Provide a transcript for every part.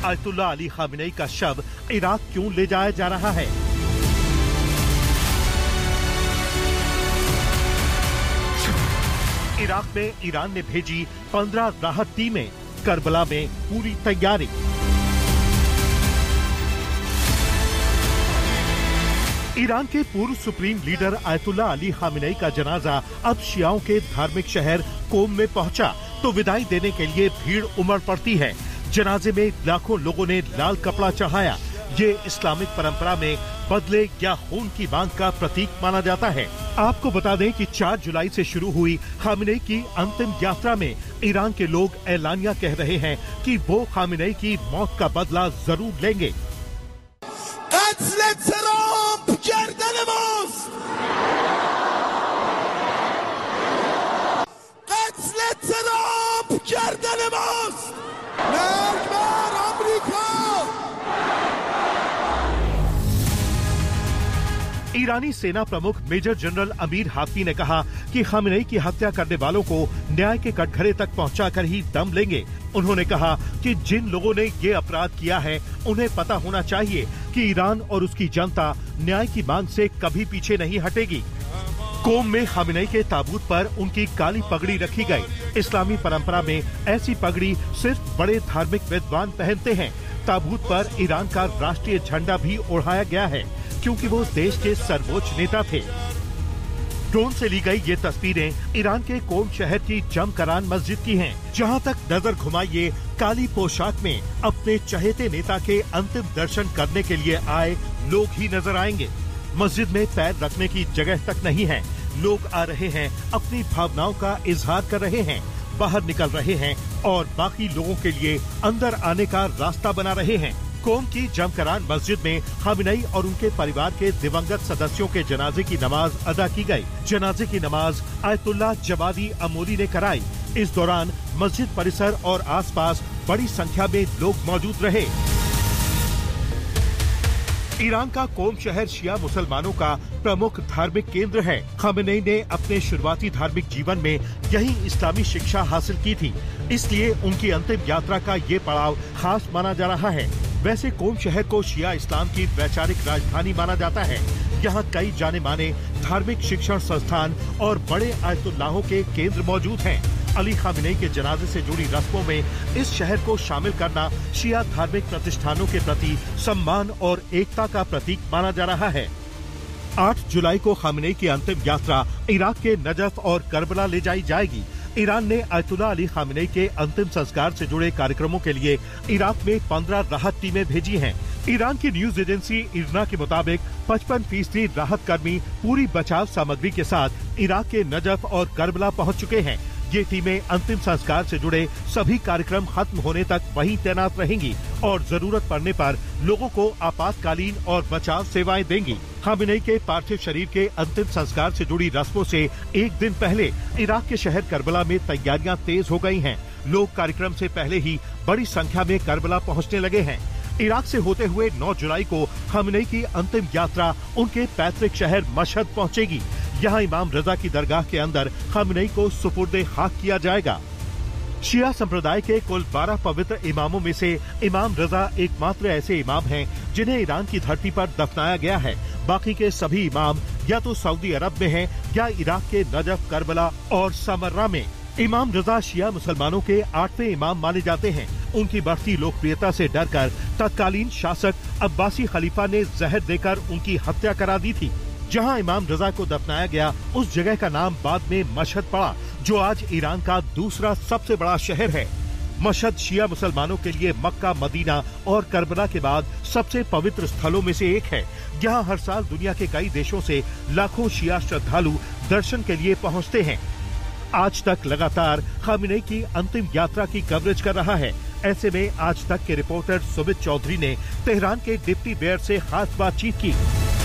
Ayatollah Ali Khamenei का शव Iraq क्यों ले जाया जा रहा है? इराक में ईरान ने भेजी 15 राहत टीमें, करबला में पूरी तैयारी। ईरान के पूर्व supreme leader Ayatollah Ali Khamenei का जनाजा अब शियाओं के धार्मिक शहर कोम में पहुंचा तो विदाई देने के लिए भीड़ उमड़ पड़ती है। जनाजे में लाखों लोगों ने लाल कपड़ा चढ़ाया। ये इस्लामिक परंपरा में बदले या खून की मांग का प्रतीक माना जाता है। आपको बता दें कि 4 जुलाई से शुरू हुई खामेनी की अंतिम यात्रा में ईरान के लोग ऐलानिया कह रहे हैं कि वो खामेनी की मौत का बदला जरूर लेंगे। ईरानी सेना प्रमुख मेजर जनरल अमीर हाफी ने कहा कि खामेनी की हत्या करने वालों को न्याय के कटघरे तक पहुंचाकर ही दम लेंगे। उन्होंने कहा कि जिन लोगों ने ये अपराध किया है उन्हें पता होना चाहिए कि ईरान और उसकी जनता न्याय की मांग से कभी पीछे नहीं हटेगी। कोम में खामेनी के ताबूत पर उनकी काली पगड़ी रखी गई। इस्लामी परंपरा में ऐसी पगड़ी सिर्फ बड़े धार्मिक विद्वान पहनते हैं। ताबूत पर ईरान का राष्ट्रीय झंडा भी ओढ़ाया गया है क्योंकि वो देश के सर्वोच्च नेता थे। ड्रोन से ली गई ये तस्वीरें ईरान के कोम शहर की जमकरान मस्जिद की हैं। जहां तक नजर घुमाइए, काली पोशाक में अपने चहेते नेता के अंतिम दर्शन करने के लिए आए लोग ही नजर आएंगे। मस्जिद में पैर रखने की जगह तक नहीं है। लोग आ रहे हैं, अपनी भावनाओं का इजहार कर रहे हैं, बाहर निकल रहे हैं और बाकी लोगों के लिए अंदर आने का रास्ता बना रहे हैं। कोम की जमकरान मस्जिद में खामेनी और उनके परिवार के दिवंगत सदस्यों के जनाजे की नमाज अदा की गई। जनाजे की नमाज आयतुल्लाह जवादी अमोली ने कराई। इस दौरान मस्जिद परिसर और आसपास बड़ी संख्या में लोग मौजूद रहे। ईरान का कोम शहर शिया मुसलमानों का प्रमुख धार्मिक केंद्र है। खामेनी ने अपने शुरुआती धार्मिक जीवन में यही इस्लामी शिक्षा हासिल की थी, इसलिए उनकी अंतिम यात्रा का ये पड़ाव खास माना जा रहा है। वैसे कोम शहर को शिया इस्लाम की वैचारिक राजधानी माना जाता है। यहाँ कई जाने माने धार्मिक शिक्षण संस्थान और बड़े आयतुल्लाहों के केंद्र मौजूद हैं। अली खामेनी के जनाजे से जुड़ी रस्मों में इस शहर को शामिल करना शिया धार्मिक प्रतिष्ठानों के प्रति सम्मान और एकता का प्रतीक माना जा रहा है। 8 जुलाई को खामेनी की अंतिम यात्रा इराक के नजफ और करबला ले जाई जाएगी। ईरान ने आयतुल्लाह अली खामेनी के अंतिम संस्कार से जुड़े कार्यक्रमों के लिए इराक में 15 राहत टीमें भेजी हैं। ईरान की न्यूज एजेंसी इरना के मुताबिक 55% राहत कर्मी पूरी बचाव सामग्री के साथ इराक के नजफ और करबला पहुंच चुके हैं। ये टीमें अंतिम संस्कार से जुड़े सभी कार्यक्रम खत्म होने तक वहीं तैनात रहेंगी और जरूरत पड़ने पर लोगों को आपातकालीन और बचाव सेवाएं देंगी। खामेनी के पार्थिव शरीर के अंतिम संस्कार से जुड़ी रस्मों से एक दिन पहले इराक के शहर करबला में तैयारियां तेज हो गई हैं। लोग कार्यक्रम से पहले ही बड़ी संख्या में करबला पहुंचने लगे हैं। इराक से होते हुए 9 जुलाई को खामेनी की अंतिम यात्रा उनके पैतृक शहर मशहद पहुंचेगी। यहाँ इमाम रजा की दरगाह के अंदर खामेनी को सुपुर्दे खाक किया जाएगा। शिया संप्रदाय के कुल 12 पवित्र इमामों में से इमाम रजा एकमात्र ऐसे इमाम हैं जिन्हें ईरान की धरती पर दफनाया गया है। बाकी के सभी इमाम या तो सऊदी अरब में हैं या इराक के नजफ, करबला और समर्रा में। इमाम रजा शिया मुसलमानों के 8वें इमाम माने जाते हैं। उनकी बढ़ती लोकप्रियता से डरकर तत्कालीन शासक अब्बासी खलीफा ने जहर देकर उनकी हत्या करा दी थी। जहां इमाम रजा को दफनाया गया उस जगह का नाम बाद में मशहद पड़ा, जो आज ईरान का दूसरा सबसे बड़ा शहर है। मशहद शिया मुसलमानों के लिए मक्का, मदीना और करबला के बाद सबसे पवित्र स्थलों में से एक है। यहाँ हर साल दुनिया के कई देशों से लाखों शिया श्रद्धालु दर्शन के लिए पहुँचते हैं। आज तक लगातार खामेनी की अंतिम यात्रा की कवरेज कर रहा है। ऐसे में आज तक के रिपोर्टर सुमित चौधरी ने तेहरान के डिप्टी मेयर से खास बातचीत की।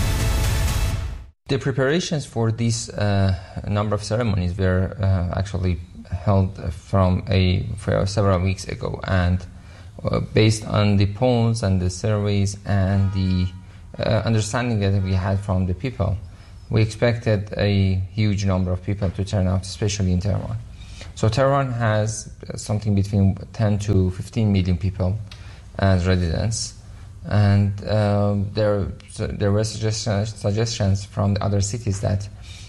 The preparations for these number of ceremonies were actually held for several weeks ago, and based on the polls and the surveys and the understanding that we had from the people, we expected a huge number of people to turn out, especially in Tehran. So Tehran has something between 10 to 15 million people, as residents. And there were suggestions from the other cities that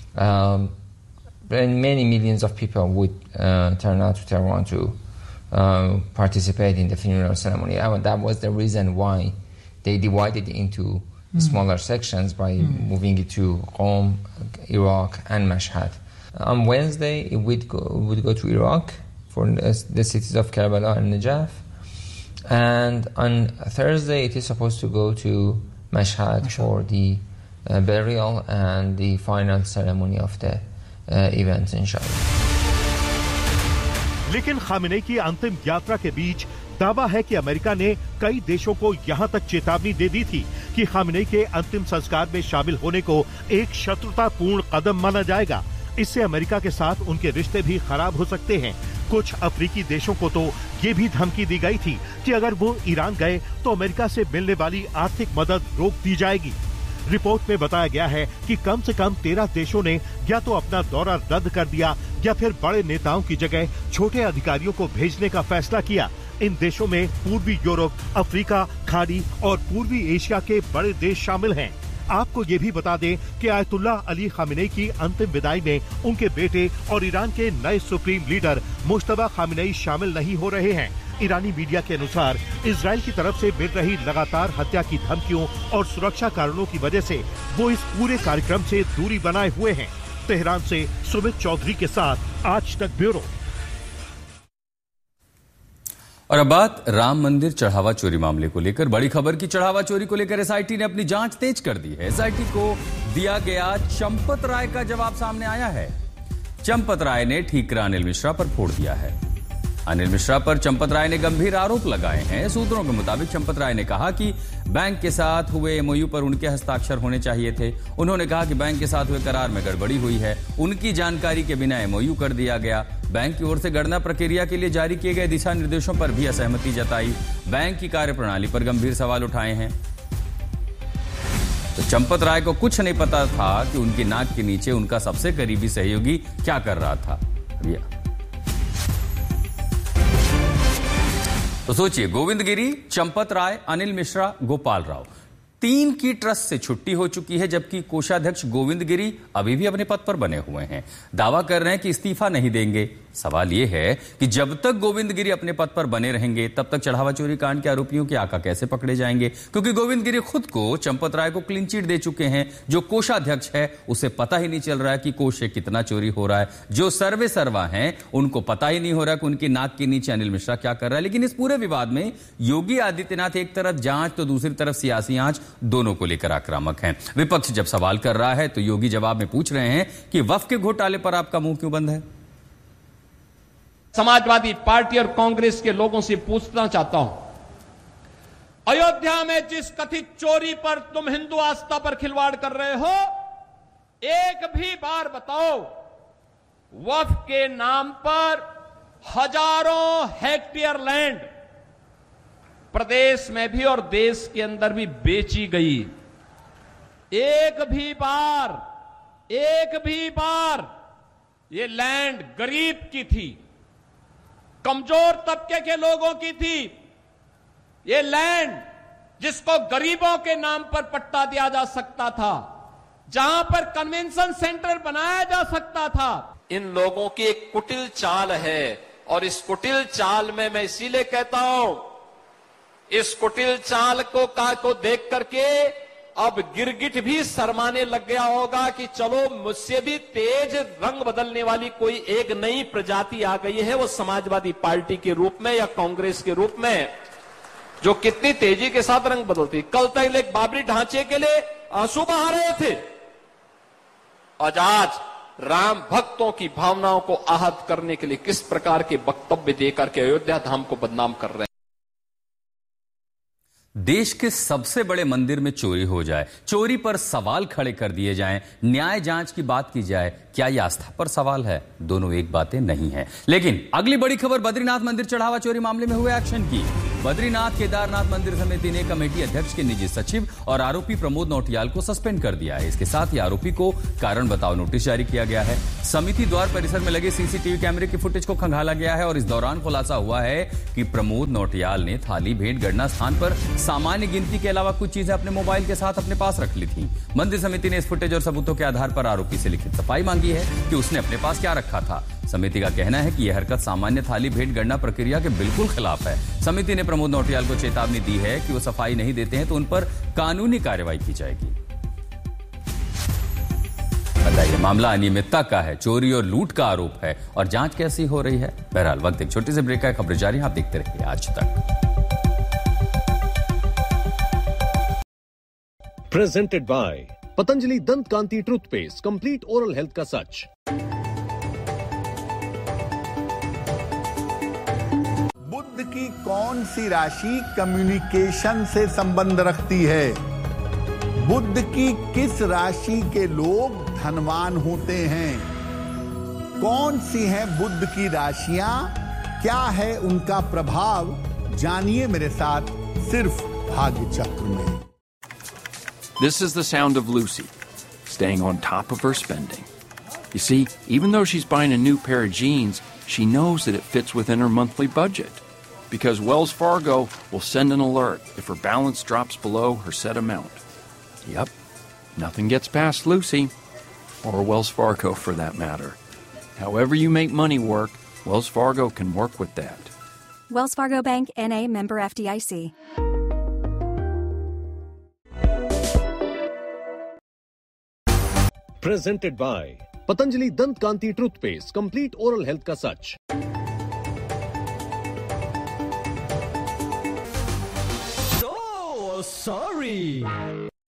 many millions of people would turn out to Tehran to participate in the funeral ceremony. That was the reason why they divided it into smaller sections by moving it to Qom, Iraq, and Mashhad. On Wednesday, it would go to Iraq for the cities of Karbala and Najaf. And on Thursday, it is supposed to go to Mashhad for the burial and the final ceremony of the event, inshallah. लेकिन Khamenei की अंतिम यात्रा के बीच दावा है कि America ने कई देशों को यहां तक चेतावनी दे दी थी कि खामेनेई के अंतिम संस्कार में शामिल होने को एक शत्रुतापूर्ण कदम माना जाएगा। इससे अमेरिका के साथ उनके रिश्ते भी खराब हो सकते हैं। कुछ अफ्रीकी देशों को तो ये भी धमकी दी गई थी कि अगर वो ईरान गए तो अमेरिका से मिलने वाली आर्थिक मदद रोक दी जाएगी। रिपोर्ट में बताया गया है कि कम से कम 13 देशों ने या तो अपना दौरा रद्द कर दिया या फिर बड़े नेताओं की जगह छोटे अधिकारियों को भेजने का फैसला किया। इन देशों में पूर्वी यूरोप, अफ्रीका, खाड़ी और पूर्वी एशिया के बड़े देश शामिल हैं। आपको ये भी बता दें कि आयतुल्लाह अली खामेनेई की अंतिम विदाई में उनके बेटे और ईरान के नए सुप्रीम लीडर मुश्तबा खामेनेई शामिल नहीं हो रहे हैं। ईरानी मीडिया के अनुसार इजराइल की तरफ से मिल रही लगातार हत्या की धमकियों और सुरक्षा कारणों की वजह से वो इस पूरे कार्यक्रम से दूरी बनाए हुए हैं। तेहरान से सुमित चौधरी के साथ आज तक ब्यूरो। और अब बात राम मंदिर चढ़ावा चोरी मामले को लेकर। बड़ी खबर की चढ़ावा चोरी को लेकर एसआईटी ने अपनी जांच तेज कर दी है। एसआईटी को दिया गया चंपत राय का जवाब सामने आया है। चंपत राय ने ठीकरा अनिल मिश्रा पर फोड़ दिया है। अनिल मिश्रा पर चंपत राय ने गंभीर आरोप लगाए हैं। सूत्रों के मुताबिक चंपत राय ने कहा कि बैंक के साथ हुए एमओयू पर उनके हस्ताक्षर होने चाहिए थे। उन्होंने कहा कि बैंक के साथ हुए करार में गड़बड़ी हुई है, उनकी जानकारी के बिना एमओयू कर दिया गया। बैंक की ओर से गणना प्रक्रिया के लिए जारी किए गए दिशा निर्देशों पर भी असहमति जताई। बैंक की कार्यप्रणाली पर गंभीर सवाल उठाए हैं। तो चंपत राय को कुछ नहीं पता था कि उनकी नाक के नीचे उनका सबसे करीबी सहयोगी क्या कर रहा था। तो सोचिए, गोविंद गिरी, चंपत राय, अनिल मिश्रा, गोपाल राव, 3 की ट्रस्ट से छुट्टी हो चुकी है, जबकि कोषाध्यक्ष गोविंद गिरी अभी भी अपने पद पर बने हुए हैं। दावा कर रहे हैं कि इस्तीफा नहीं देंगे। सवाल यह है कि जब तक गोविंद गिरी अपने पद पर बने रहेंगे तब तक चढ़ावा चोरी कांड के आरोपियों के आका कैसे पकड़े जाएंगे, क्योंकि गोविंद गिरी खुद को चंपत राय को क्लीन चिट दे चुके हैं। जो कोषाध्यक्ष है उसे पता ही नहीं चल रहा है कि कोष से कितना चोरी हो रहा है। जो सर्वे सर्वा हैं उनको पता ही नहीं हो रहा कि उनकी नाक के नीचे अनिल मिश्रा क्या कर रहा है। लेकिन इस पूरे विवाद में योगी आदित्यनाथ एक तरफ जांच तो दूसरी तरफ सियासी आंच, दोनों को लेकर आक्रामक हैं। विपक्ष जब सवाल कर रहा है तो योगी जवाब में पूछ रहे हैं कि वक्फ के घोटाले पर आपका मुंह क्यों बंद है। समाजवादी पार्टी और कांग्रेस के लोगों से पूछना चाहता हूं, अयोध्या में जिस कथित चोरी पर तुम हिंदू आस्था पर खिलवाड़ कर रहे हो, एक भी बार बताओ वक्फ के नाम पर हजारों हेक्टेयर लैंड प्रदेश में भी और देश के अंदर भी बेची गई। एक भी बार ये लैंड गरीब की थी, कमजोर तबके के लोगों की थी। ये लैंड जिसको गरीबों के नाम पर पट्टा दिया जा सकता था, जहां पर कन्वेंशन सेंटर बनाया जा सकता था। इन लोगों की एक कुटिल चाल है और इस कुटिल चाल में मैं इसीलिए कहता हूं, इस कुटिल चाल को देख करके अब गिरगिट भी शर्माने लग गया होगा कि चलो मुझसे भी तेज रंग बदलने वाली कोई एक नई प्रजाति आ गई है, वो समाजवादी पार्टी के रूप में या कांग्रेस के रूप में, जो कितनी तेजी के साथ रंग बदलती। कल तक एक बाबरी ढांचे के लिए आंसू बहा रहे थे और आज राम भक्तों की भावनाओं को आहत करने के लिए किस प्रकार के वक्तव्य देकर के अयोध्या धाम को बदनाम कर रहे हैं। देश के सबसे बड़े मंदिर में चोरी हो जाए, चोरी पर सवाल खड़े कर दिए जाएं, न्याय जांच की बात की जाए, क्या यह आस्था पर सवाल है? दोनों एक बातें नहीं है। लेकिन अगली बड़ी खबर बद्रीनाथ मंदिर चढ़ावा चोरी मामले में हुए एक्शन की। बद्रीनाथ केदारनाथ मंदिर समिति ने कमेटी अध्यक्ष के निजी सचिव और आरोपी प्रमोद नौटियाल को सस्पेंड कर दिया है। इसके साथ ही आरोपी को कारण बताओ नोटिस जारी किया गया है। समिति द्वार परिसर में लगे सीसीटीवी कैमरे की फुटेज को खंगाला गया है और इस दौरान खुलासा हुआ है कि प्रमोद नौटियाल ने थाली भेंट गणना स्थान पर सामान्य गिनती के अलावा कुछ चीजें अपने मोबाइल के साथ अपने पास रख ली थी। मंदिर समिति ने इस फुटेज और सबूतों के आधार पर आरोपी से लिखित सफाई मांगी है कि उसने अपने पास क्या रखा था। समिति का कहना है कि यह हरकत सामान्य थाली भेंट गणना प्रक्रिया के बिल्कुल खिलाफ है। समिति ने प्रमोद नौटियाल को चेतावनी दी है कि वो सफाई नहीं देते हैं तो उन पर कानूनी कार्रवाई की जाएगी। बताइए, मामला अनियमितता का है, चोरी और लूट का आरोप है और जांच कैसी हो रही है। बहरहाल वक्त एक छोटे से ब्रेक का, खबरें जारी, आप देखते रहिए आज तक। प्रेजेंटेड बाय पतंजलि दंत कांति टूथपेस्ट, कंप्लीट ओरल हेल्थ का सच। बुध की कौन सी राशि कम्युनिकेशन से संबंध रखती है? बुध की किस राशि के लोग धनवान होते हैं? कौन सी हैं बुध की राशियां? क्या है उनका प्रभाव? जानिए मेरे साथ सिर्फ भाग्य चक्र में। This is the sound of Lucy, staying on top of her spending. You see, even though she's buying a new pair of jeans, she knows that it fits within her monthly budget. Because Wells Fargo will send an alert if her balance drops below her set amount. Yep, nothing gets past Lucy, or Wells Fargo for that matter. However you make money work, Wells Fargo can work with that. Wells Fargo Bank, N.A., member FDIC. Presented by Patanjali दंत कांति toothpaste, complete oral health का सच। So sorry.